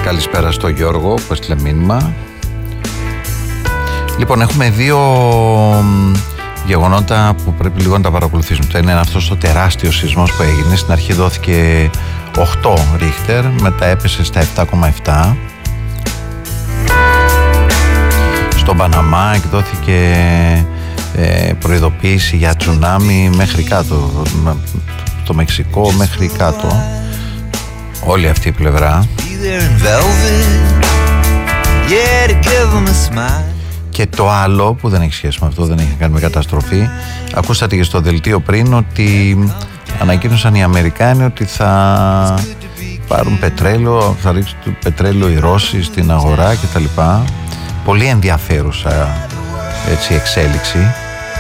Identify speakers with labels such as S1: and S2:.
S1: Καλησπέρα στο Γιώργο που έστειλε μήνυμα. Λοιπόν, έχουμε δύο γεγονότα που πρέπει λίγο να τα παρακολουθήσουμε. Το ένα είναι αυτός ο τεράστιος σεισμός που έγινε. Στην αρχή δόθηκε 8 ρίχτερ, μετά έπεσε στα 7,7. Στον Παναμά εκδόθηκε προειδοποίηση για τσουνάμι μέχρι κάτω, το Μεξικό μέχρι κάτω, όλη αυτή η πλευρά. Και το άλλο που δεν έχει σχέση με αυτό, δεν έχει κάνει με καταστροφή, ακούσατε και στο δελτίο πριν ότι ανακοίνωσαν οι Αμερικάνοι ότι θα πάρουν πετρέλαιο, θα ρίξουν πετρέλαιο οι Ρώσοι στην αγορά κτλ. Πολύ ενδιαφέρουσα έτσι εξέλιξη.